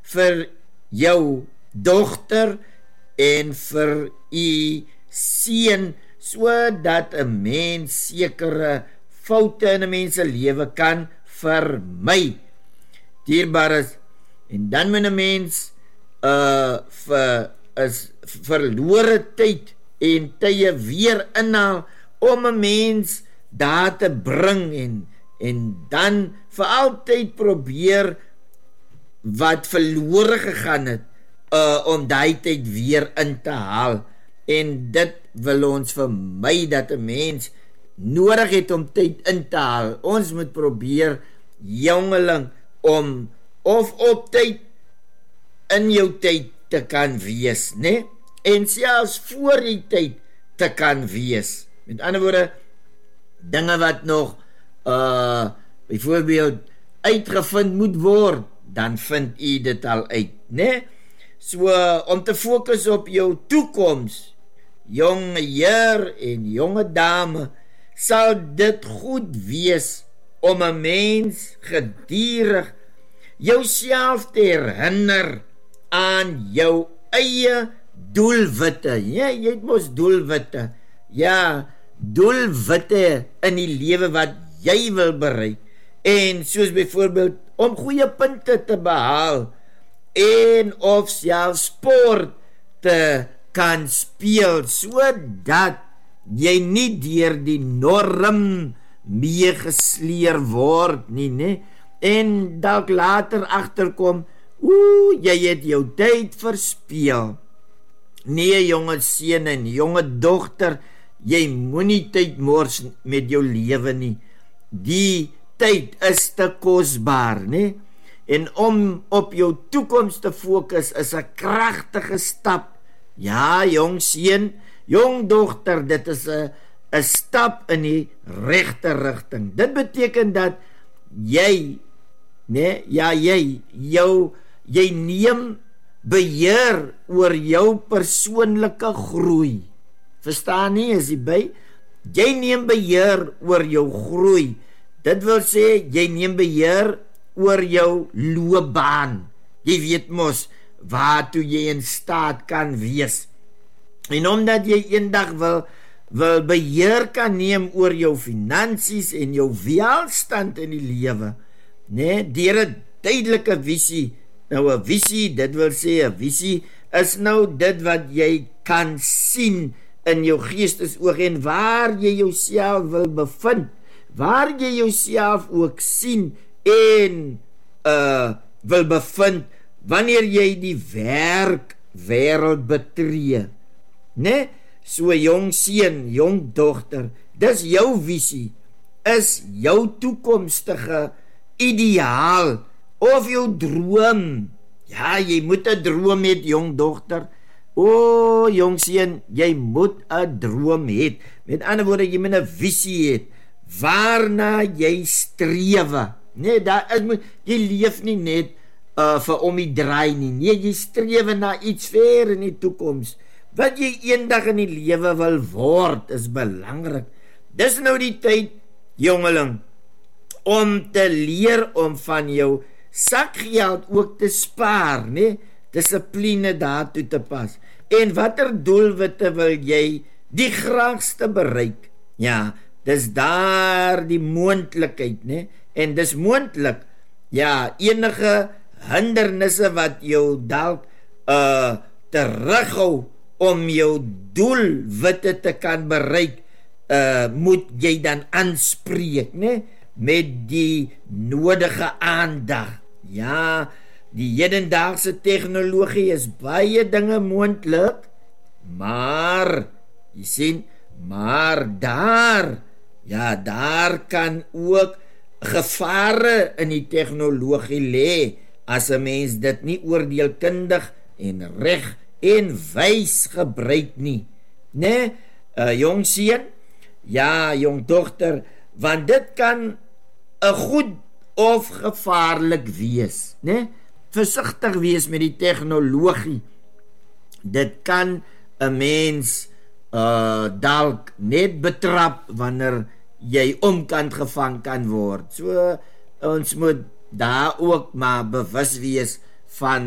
vir jou dogter en vir u seun, sodat 'n mens sekere foute in 'n mens se lewe kan vermy. Dierbares, en dan moet 'n mens verlore tyd en tye weer inhaal om 'n mens daar te bring en dan vir altyd probeer wat verlore gegaan het om daai tyd weer in te haal. En dit wil ons vermy, dat 'n mens nodig het om tyd in te haal. Ons moet probeer, jongeling, om of op tyd in jou tyd te kan wees, né? En selfs voor die tyd te kan wees. Met ander woorde, dinge wat nog byvoorbeeld uitgevind moet word, dan vind u dit al uit, né? So, om te fokus op jou toekoms, jonge heer en jonge dame, sal dit goed wees om 'n mens gedurig jouself te herinner aan jou eie doelwitte. Ja, jy het mos doelwitte. Ja, doelwitte in die lewe wat jy wil bereik. En soos byvoorbeeld om goeie punte te behaal en of self sport te kan speel, sodat jy nie deur die norm meegesleer word nie, né? En dalk later agterkom, jy het jou tyd verspeel. Nee, jonge seun en jonge dogter, jy moenie tyd mors met jou lewe nie. Die tyd is te kosbaar, né? En om op jou toekoms te fokus is 'n kragtige stap. Ja, jong seun, jong dogter, dit is 'n stap in die regte rigting. Dit beteken dat jy, né, ja, jy neem beheer oor jou persoonlike groei. Verstaan nie, is jy by? Jy neem beheer oor jou groei. Dit wil sê, jy neem beheer oor jou loopbaan. Jy weet mos waartoe jy in staat kan wees. En omdat jy eendag wil beheer kan neem oor jou finansies en jou welstand in die lewe, né, deur 'n duidelike visie. Nou 'n visie, dit wil sê 'n visie is nou dit wat jy kan sien in jou geestesoog en waar jy jouself wil bevind, waar jy jouself ook sien en wil bevind wanneer jy die werkwêreld betree, né? So jong seun, jong dogter, dis jou visie, is jou toekomstige ideaal of jou droom. Ja, jy moet 'n droom hê, jong dogter. O, jong seun, jy moet 'n droom hê. Met ander woorde, jy moet 'n visie hê waarna jy strewe. Nee, jy leef nie net vir om die draai nie. Nee, jy strewe na iets ver in die toekoms. Wat jy eendag in die lewe wil word, is belangrik. Dis nou die tyd, jongeling, om te leer om van jou sakgeld ook te spaar, né? Dissipline daartoe te pas. En watter doelwitte wil jy die graagste bereik? Ja, dis daar die moontlikheid, né? En dis moontlik, ja, enige hindernisse wat jou dalk terughou om jou doelwitte te kan bereik, moet jy dan aanspreek, né? Met die nodige aandag. Ja, die hedendaagse tegnologie is baie dinge moontlik, maar, jy sien, maar daar kan ook gevare in die tegnologie lê, as 'n mens dit nie oordeelkundig en reg en wys gebruik nie, né? Jong seun, ja, jong dogter, want dit kan 'n goed of gevaarlik wees, né? Versigtig wees met die tegnologie. Dit kan 'n mens dalk net betrap wanneer jy omkant gevang kan word. So ons moet daar ook maar bewus wees van